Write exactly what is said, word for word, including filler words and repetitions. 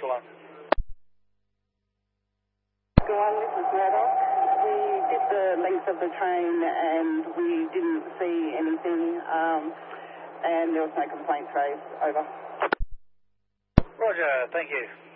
Go on. Go on, this is Murdoch. We did the length of the train and we didn't see anything, um, and there was no complaints raised. Over. Roger, thank you.